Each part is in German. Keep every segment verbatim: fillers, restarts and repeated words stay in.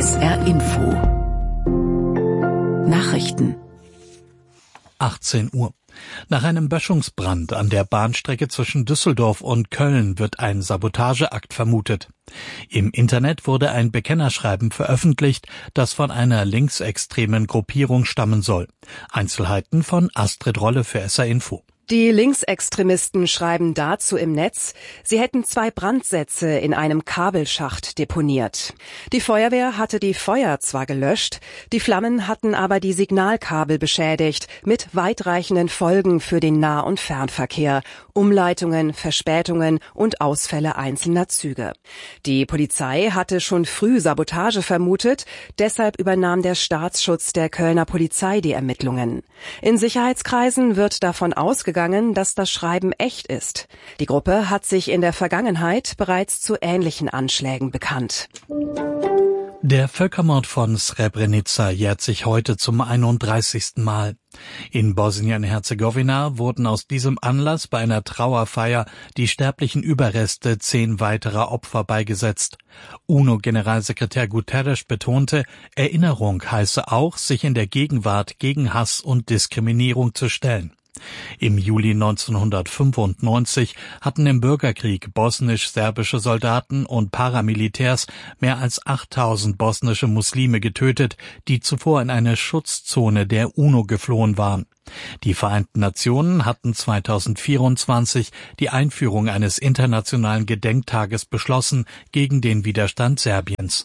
S R Info. Nachrichten. achtzehn Uhr. Nach einem Böschungsbrand an der Bahnstrecke zwischen Düsseldorf und Köln wird ein Sabotageakt vermutet. Im Internet wurde ein Bekennerschreiben veröffentlicht, das von einer linksextremen Gruppierung stammen soll. Einzelheiten von Astrid Rolle für S R Info. Die Linksextremisten schreiben dazu im Netz, sie hätten zwei Brandsätze in einem Kabelschacht deponiert. Die Feuerwehr hatte die Feuer zwar gelöscht, die Flammen hatten aber die Signalkabel beschädigt, mit weitreichenden Folgen für den Nah- und Fernverkehr, Umleitungen, Verspätungen und Ausfälle einzelner Züge. Die Polizei hatte schon früh Sabotage vermutet, deshalb übernahm der Staatsschutz der Kölner Polizei die Ermittlungen. In Sicherheitskreisen wird davon ausgegangen, dass das Schreiben echt ist. Die Gruppe hat sich in der Vergangenheit bereits zu ähnlichen Anschlägen bekannt. Der Völkermord von Srebrenica jährt sich heute zum einunddreißigsten Mal. In Bosnien-Herzegowina wurden aus diesem Anlass bei einer Trauerfeier die sterblichen Überreste zehn weiterer Opfer beigesetzt. UNO-Generalsekretär Guterres betonte, Erinnerung heiße auch, sich in der Gegenwart gegen Hass und Diskriminierung zu stellen. Im Juli neunzehnhundertfünfundneunzig hatten im Bürgerkrieg bosnisch-serbische Soldaten und Paramilitärs mehr als achttausend bosnische Muslime getötet, die zuvor in eine Schutzzone der UNO geflohen waren. Die Vereinten Nationen hatten zweitausendvierundzwanzig die Einführung eines internationalen Gedenktages beschlossen gegen den Widerstand Serbiens.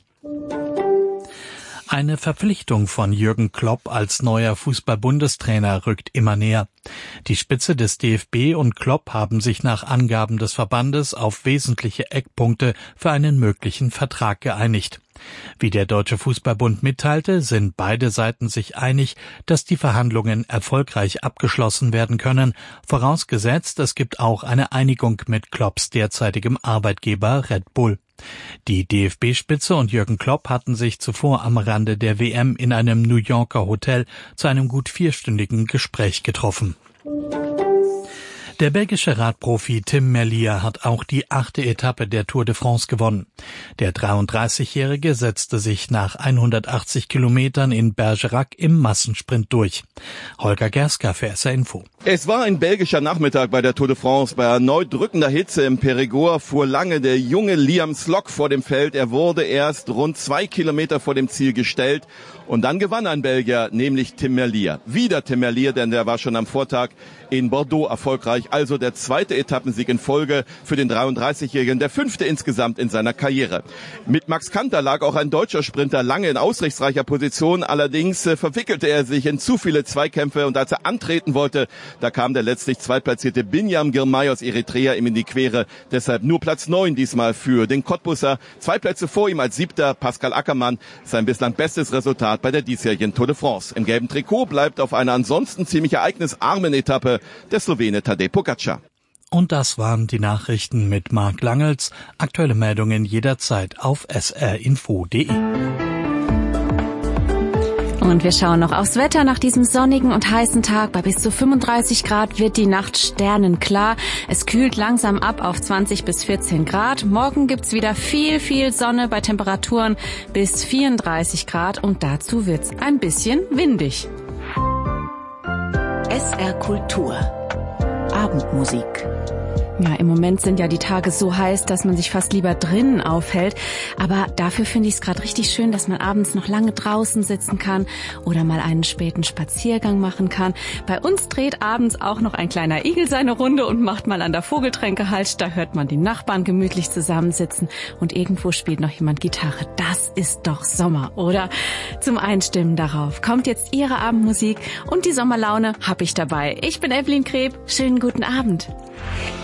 Eine Verpflichtung von Jürgen Klopp als neuer Fußball-Bundestrainer rückt immer näher. Die Spitze des D F B und Klopp haben sich nach Angaben des Verbandes auf wesentliche Eckpunkte für einen möglichen Vertrag geeinigt. Wie der Deutsche Fußballbund mitteilte, sind beide Seiten sich einig, dass die Verhandlungen erfolgreich abgeschlossen werden können, vorausgesetzt, es gibt auch eine Einigung mit Klopps derzeitigem Arbeitgeber Red Bull. Die D F B-Spitze und Jürgen Klopp hatten sich zuvor am Rande der W M in einem New Yorker Hotel zu einem gut vierstündigen Gespräch getroffen. Der belgische Radprofi Tim Merlier hat auch die achte Etappe der Tour de France gewonnen. Der dreiunddreißigjährige setzte sich nach hundertachtzig Kilometern in Bergerac im Massensprint durch. Holger Gerska für S R Info. Es war ein belgischer Nachmittag bei der Tour de France. Bei erneut drückender Hitze im Périgord fuhr lange der junge Liam Slock vor dem Feld. Er wurde erst rund zwei Kilometer vor dem Ziel gestellt. Und dann gewann ein Belgier, nämlich Tim Merlier. Wieder Tim Merlier, denn der war schon am Vortag in Bordeaux erfolgreich. Also der zweite Etappensieg in Folge für den dreiunddreißigjährigen, der fünfte insgesamt in seiner Karriere. Mit Max Kanter lag auch ein deutscher Sprinter lange in aussichtsreicher Position. Allerdings äh, verwickelte er sich in zu viele Zweikämpfe. Und als er antreten wollte, da kam der letztlich zweitplatzierte Binyam Girmay aus Eritrea ihm in die Quere. Deshalb nur Platz neun diesmal für den Cottbusser. Zwei Plätze vor ihm als siebter Pascal Ackermann. Sein bislang bestes Resultat bei der diesjährigen Tour de France. Im gelben Trikot bleibt auf einer ansonsten ziemlich ereignisarmen Etappe der Slowene Tadej Pogačar. Und das waren die Nachrichten mit Marc Langels. Aktuelle Meldungen jederzeit auf s r info punkt d e. Und wir schauen noch aufs Wetter. Nach diesem sonnigen und heißen Tag bei bis zu fünfunddreißig Grad wird die Nacht sternenklar. Es kühlt langsam ab auf zwanzig bis vierzehn Grad. Morgen gibt's wieder viel, viel Sonne bei Temperaturen bis vierunddreißig Grad. Und dazu wird's ein bisschen windig. S R Kultur. Abendmusik. Ja, im Moment sind ja die Tage so heiß, dass man sich fast lieber drinnen aufhält. Aber dafür finde ich es gerade richtig schön, dass man abends noch lange draußen sitzen kann oder mal einen späten Spaziergang machen kann. Bei uns dreht abends auch noch ein kleiner Igel seine Runde und macht mal an der Vogeltränke Halt. Da hört man die Nachbarn gemütlich zusammensitzen und irgendwo spielt noch jemand Gitarre. Das ist doch Sommer, oder? Zum Einstimmen darauf kommt jetzt Ihre Abendmusik und die Sommerlaune hab ich dabei. Ich bin Evelyn Kreb. Schönen guten Abend.